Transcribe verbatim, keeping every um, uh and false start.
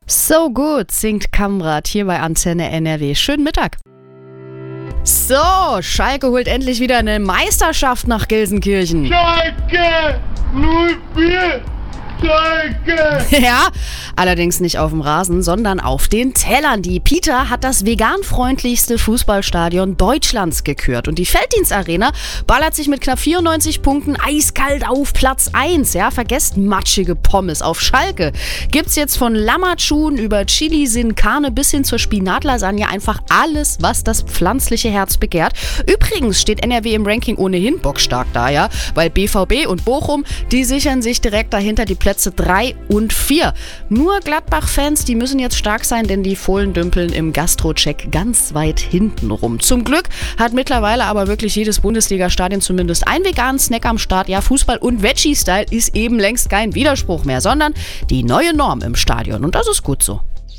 So gut singt Kamrat hier bei Antenne N R W. Schönen Mittag. So, Schalke holt endlich wieder eine Meisterschaft nach Gelsenkirchen. Schalke null vier! Schalke! Ja, allerdings nicht auf dem Rasen, sondern auf den Tellern. Die Pita hat das veganfreundlichste Fußballstadion Deutschlands gekürt. Und die Felddienstarena ballert sich mit knapp vierundneunzig Punkten eiskalt auf Platz eins. Ja, vergesst matschige Pommes. Auf Schalke gibt's jetzt von Lammertschuhen über Chili Sin Carne bis hin zur Spinatlasagne einfach alles, was das pflanzliche Herz begehrt. Übrigens steht N R W im Ranking ohnehin bockstark da, ja, weil B V B und Bochum, die sichern sich direkt dahinter die Plätze drei und vier. Nur Gladbach-Fans, die müssen jetzt stark sein, denn die Fohlen dümpeln im Gastro-Check ganz weit hinten rum. Zum Glück hat mittlerweile aber wirklich jedes Bundesliga-Stadion zumindest einen veganen Snack am Start. Ja, Fußball und Veggie-Style ist eben längst kein Widerspruch mehr, sondern die neue Norm im Stadion. Und das ist gut so.